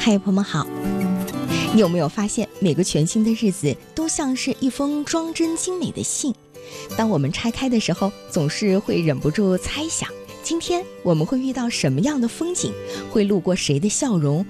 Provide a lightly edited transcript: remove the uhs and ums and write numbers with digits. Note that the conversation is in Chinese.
嗨，朋友们好。你有没有发现，每个全新的日子都像是一封装帧精美的信？当我们拆开的时候，总是会忍不住猜想，今天我们会遇到什么样的风景，会路过谁的笑容，